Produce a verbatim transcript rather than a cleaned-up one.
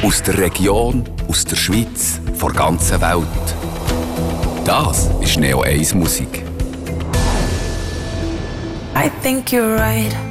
Aus der Region, aus der Schweiz, von der ganzen Welt. Das ist Neo eins Musik. I think you're right.